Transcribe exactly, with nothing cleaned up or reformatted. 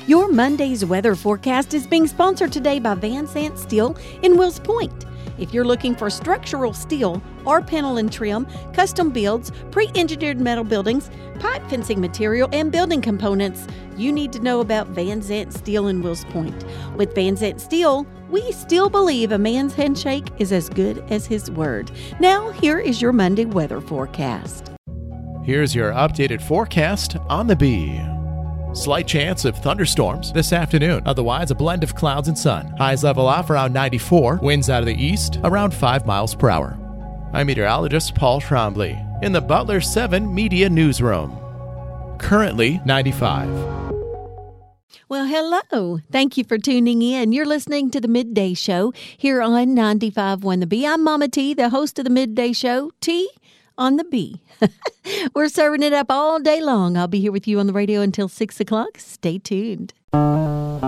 Your Monday's weather forecast is being sponsored today by Van Sant Steel in Wills Point. If you're looking for structural steel or panel and trim, custom builds, pre-engineered metal buildings, pipe fencing material, and building components, you need to know about Van Sant Steel in Wills Point. With Van Sant Steel, we still believe a man's handshake is as good as his word. Now, here is your Monday weather forecast. Here's your updated forecast on the Bee. Slight chance of thunderstorms this afternoon. Otherwise, a blend of clouds and sun. Highs level off around ninety-four. Winds out of the east around five miles per hour. I'm meteorologist Paul Trombley in the Butler seven Media Newsroom. Currently ninety-five. Well, hello. Thank you for tuning in. You're listening to the Midday Show here on ninety-five point one The Bee. I'm Mama T, the host of the Midday Show. T on the Bee. We're serving it up all day long. I'll be here with you on the radio until six o'clock. Stay tuned.